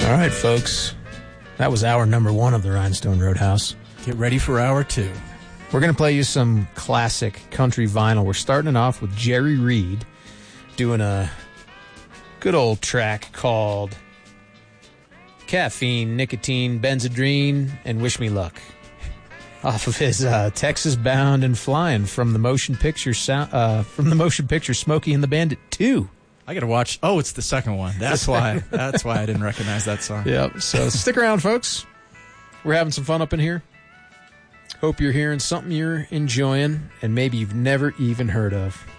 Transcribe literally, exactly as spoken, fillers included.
All right, folks. That was hour number one of the Rhinestone Roadhouse. Get ready for hour two. We're going to play you some classic country vinyl. We're starting it off with Jerry Reed doing a good old track called Caffeine, Nicotine, Benzedrine, and Wish Me Luck. Off of his uh, Texas Bound and Flying from the motion picture sound, uh, from the motion picture Smokey and the Bandit two. I got to watch. Oh, it's the second one. That's why. That's why I didn't recognize that song. Yep. So stick around, folks. We're having some fun up in here. Hope you're hearing something you're enjoying and maybe you've never even heard of.